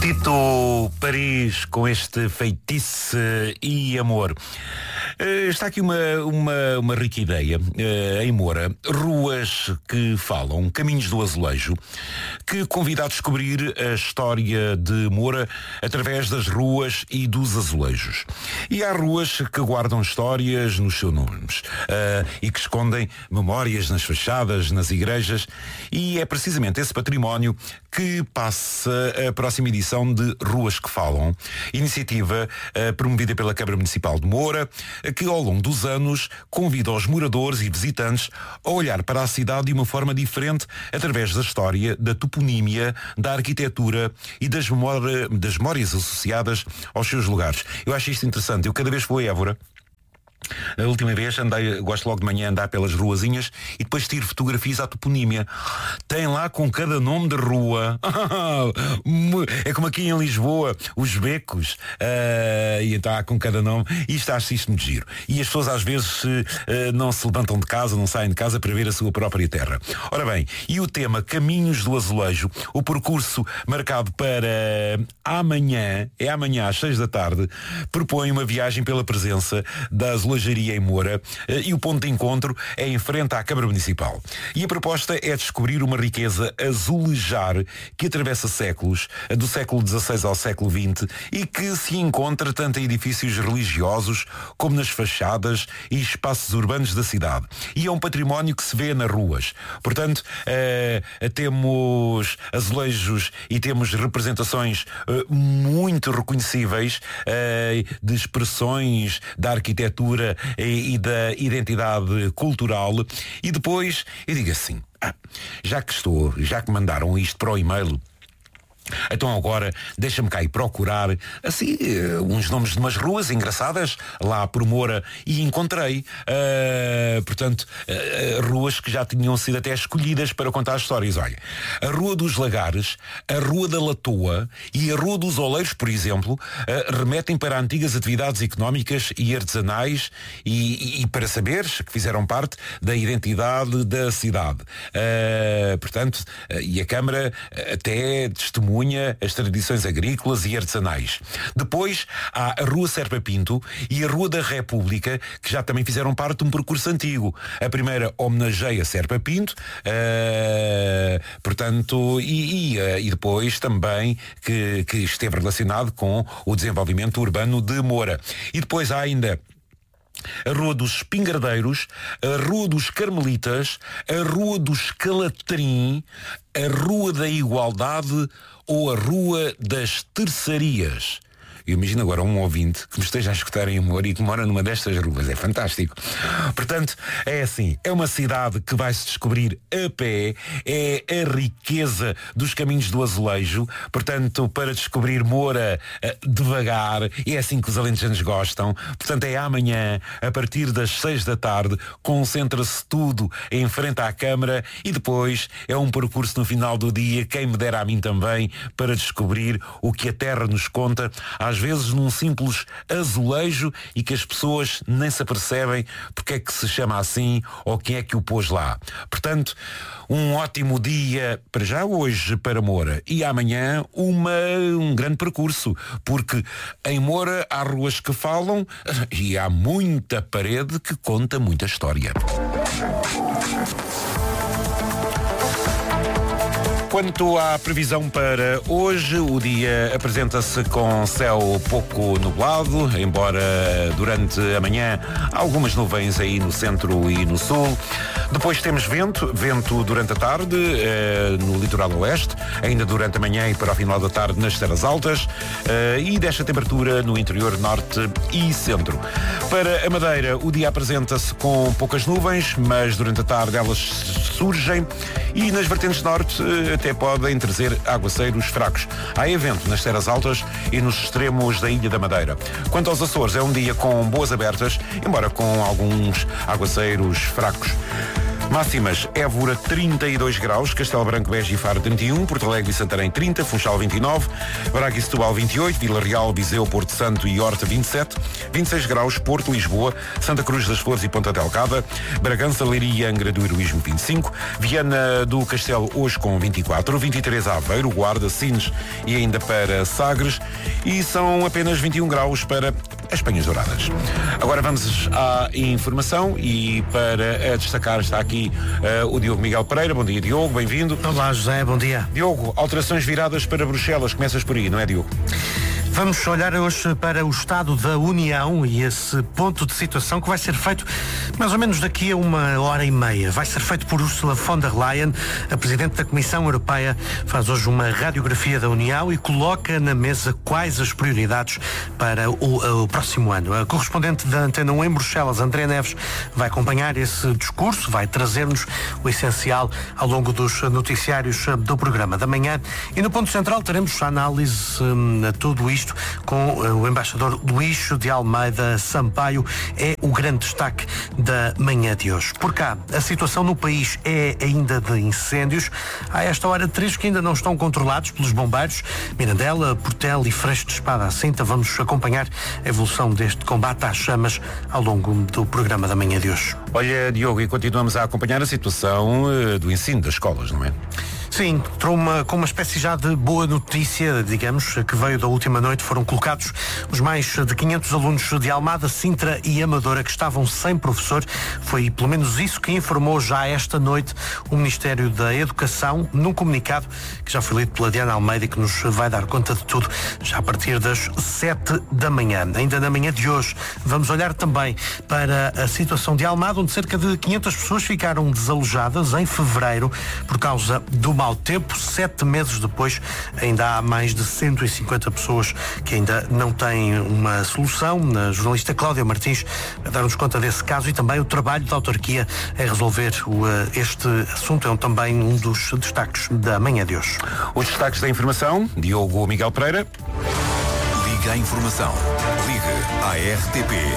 Dito Paris com este feitiço e amor. Está aqui uma rica ideia em Moura. Ruas que falam, caminhos do azulejo, que convida a descobrir a história de Moura através das ruas e dos azulejos. E há ruas que guardam histórias nos seus nomes e que escondem memórias nas fachadas, nas igrejas, e é precisamente esse património que passa a próxima edição de Ruas que Falam, iniciativa promovida pela Câmara Municipal de Moura, que ao longo dos anos convida os moradores e visitantes a olhar para a cidade de uma forma diferente através da história, da toponímia, da arquitetura e das memórias associadas aos seus lugares. Eu acho isto interessante. Eu cada vez vou a Évora. A última vez gosto logo de manhã andar pelas ruazinhas e depois tiro fotografias à toponímia. Tem lá com cada nome de rua. É como aqui em Lisboa, os becos. E então há com cada nome. E acho isto muito giro. E as pessoas às vezes não se levantam de casa, não saem de casa para ver a sua própria terra. Ora bem, e o tema Caminhos do Azulejo, o percurso marcado para amanhã, é amanhã às 6 da tarde, propõe uma viagem pela presença da azulejaria em Moura, e o ponto de encontro é em frente à Câmara Municipal. E a proposta é descobrir uma riqueza azulejar que atravessa séculos, do século XVI ao século XX, e que se encontra tanto em edifícios religiosos como nas fachadas e espaços urbanos da cidade. E é um património que se vê nas ruas. Portanto, temos azulejos e temos representações muito reconhecíveis de expressões da arquitetura e da identidade cultural. E depois eu digo assim, já que mandaram isto para o e-mail, então agora deixa-me cá ir procurar assim uns nomes de umas ruas engraçadas lá por Moura, e encontrei ruas que já tinham sido até escolhidas para contar histórias. Olha, a Rua dos Lagares, a Rua da Latoa e a Rua dos Oleiros, por exemplo, remetem para antigas atividades económicas e artesanais e para saberes que fizeram parte da identidade da cidade. E a Câmara até testemunha as tradições agrícolas e artesanais. Depois há a Rua Serpa Pinto e a Rua da República, que já também fizeram parte de um percurso antigo. A primeira homenageia Serpa Pinto, e depois também que esteve relacionado com o desenvolvimento urbano de Moura. E depois há ainda a Rua dos Espingardeiros, a Rua dos Carmelitas, a Rua dos Calatrim, a Rua da Igualdade ou a Rua das Terçarias. Eu imagino agora um ouvinte que me esteja a escutar em Amor e que mora numa destas ruas. É fantástico. Portanto, é assim, é uma cidade que vai-se descobrir a pé, é a riqueza dos caminhos do azulejo. Portanto, para descobrir Moura devagar, é assim que os alentejanos gostam. Portanto, é amanhã, a partir das 6 da tarde, concentra-se tudo em frente à Câmara, e depois é um percurso no final do dia, quem me dera a mim também, para descobrir o que a terra nos conta, às vezes num simples azulejo, e que as pessoas nem se apercebem porque é que se chama assim ou quem é que o pôs lá. Portanto, um ótimo dia para já hoje para Moura, e amanhã um grande percurso, porque em Moura há ruas que falam e há muita parede que conta muita história. Quanto à previsão para hoje, o dia apresenta-se com céu pouco nublado, embora durante a manhã há algumas nuvens aí no centro e no sul. Depois temos vento durante a tarde no litoral oeste, ainda durante a manhã e para o final da tarde nas terras altas, e desta temperatura no interior norte e centro. Para a Madeira, o dia apresenta-se com poucas nuvens, mas durante a tarde elas surgem, e nas vertentes norte até podem trazer aguaceiros fracos. Há vento nas terras altas e nos extremos da Ilha da Madeira. Quanto aos Açores, é um dia com boas abertas, embora com alguns aguaceiros fracos. Máximas: Évora 32 graus, Castelo Branco, Beja e Faro 31, Porto Alegre e Santarém 30, Funchal 29, Braga e Setúbal 28, Vila Real, Viseu, Porto Santo e Horta 27, 26 graus, Porto, Lisboa, Santa Cruz das Flores e Ponta Delgada, Bragança, Leiria e Angra do Heroísmo 25, Viana do Castelo hoje com 24, 23 Aveiro, Guarda, Sines e ainda para Sagres, e são apenas 21 graus para as Penhas Douradas. Agora vamos à informação e para destacar está aqui o Diogo Miguel Pereira. Bom dia, Diogo, bem-vindo. Olá, José, bom dia. Diogo, alterações viradas para Bruxelas, começas por aí, não é, Diogo? Vamos olhar hoje para o Estado da União e esse ponto de situação que vai ser feito mais ou menos daqui a 1h30. Vai ser feito por Ursula von der Leyen, a Presidente da Comissão Europeia. Faz hoje uma radiografia da União e coloca na mesa quais as prioridades para o próximo ano. A correspondente da Antena 1 em Bruxelas, André Neves, vai acompanhar esse discurso, vai trazer-nos o essencial ao longo dos noticiários do programa da manhã. E no ponto central teremos a análise a tudo isto com o embaixador Luís de Almeida Sampaio. É o grande destaque da manhã de hoje. Por cá, a situação no país é ainda de incêndios. Há esta hora 3 que ainda não estão controlados pelos bombeiros. Mirandela, Portel e Freixo de Espada à Cinta. Vamos acompanhar a evolução deste combate às chamas ao longo do programa da manhã de hoje. Olha, Diogo, e continuamos a acompanhar a situação do ensino das escolas, não é? Sim, com uma espécie já de boa notícia, digamos, que veio da última noite. Foram colocados os mais de 500 alunos de Almada, Sintra e Amadora que estavam sem professor. Foi pelo menos isso que informou já esta noite o Ministério da Educação, num comunicado que já foi lido pela Diana Almeida e que nos vai dar conta de tudo já a partir das 7 da manhã. Ainda na manhã de hoje vamos olhar também para a situação de Almada, onde cerca de 500 pessoas ficaram desalojadas em fevereiro por causa do mau tempo. 7 meses depois, ainda há mais de 150 pessoas que ainda não têm uma solução. A jornalista Cláudia Martins vai dar-nos conta desse caso e também o trabalho da autarquia em resolver este assunto. É também um dos destaques da manhã de hoje. Os destaques da informação, Diogo Miguel Pereira. Liga à informação. Liga à RTP.